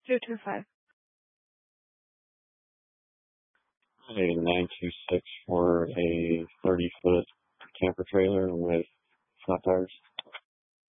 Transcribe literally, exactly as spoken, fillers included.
Two two five. A nine two six for a thirty foot camper trailer with flat tires.